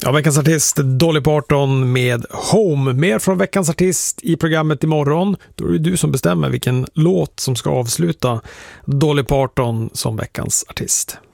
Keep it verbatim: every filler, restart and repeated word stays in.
Ja, veckans artist Dolly Parton med Home. Mer från veckans artist i programmet imorgon. Då är det du som bestämmer vilken låt som ska avsluta Dolly Parton som veckans artist.